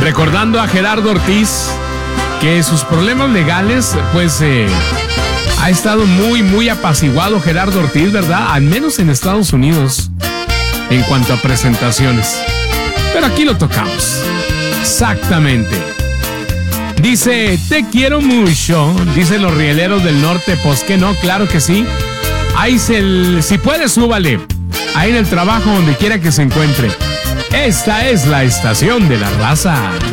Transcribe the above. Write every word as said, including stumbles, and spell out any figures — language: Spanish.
Recordando a Gerardo Ortiz, que sus problemas legales, pues, eh, ha estado muy, muy apaciguado Gerardo Ortiz, ¿verdad? Al menos en Estados Unidos, en cuanto a presentaciones. Pero aquí lo tocamos. Exactamente. Dice, te quiero mucho, dicen los rieleros del norte. Pues que no, claro que sí. Ahí se, si puede, súbale. Ahí en el trabajo, donde quiera que se encuentre. Esta es la estación de la raza.